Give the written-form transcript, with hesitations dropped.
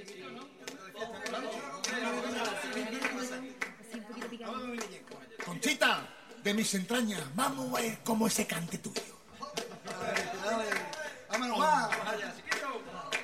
Conchita, de mis entrañas, vamos a ver cómo ese cante tuyo.